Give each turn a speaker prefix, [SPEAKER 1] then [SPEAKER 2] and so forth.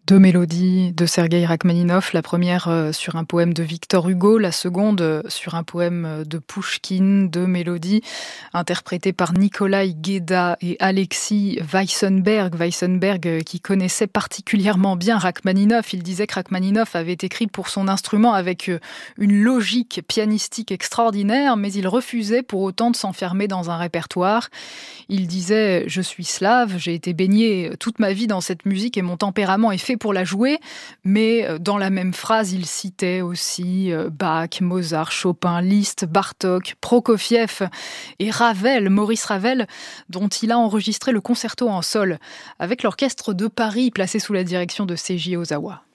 [SPEAKER 1] Deux mélodies de Sergueï Rachmaninov, la première sur un poème de Victor Hugo, la seconde sur un poème de Pouchkine, deux mélodies interprétées par Nikolai Gueda et Alexis Weissenberg. Weissenberg qui connaissait particulièrement bien Rachmaninov. Il disait que Rachmaninov avait écrit pour son instrument avec une logique pianistique extraordinaire, mais il refusait pour autant de s'enfermer dans un répertoire. Il disait « Je suis slave, j'ai été baigné toute ma vie dans cette musique et mon tempérament est fait pour la jouer », mais dans la même phrase, il citait aussi Bach, Mozart, Chopin, Liszt, Bartók, Prokofiev et Ravel, Maurice Ravel, dont il a enregistré le concerto en sol avec l'orchestre de Paris placé sous la direction de Seiji Ozawa.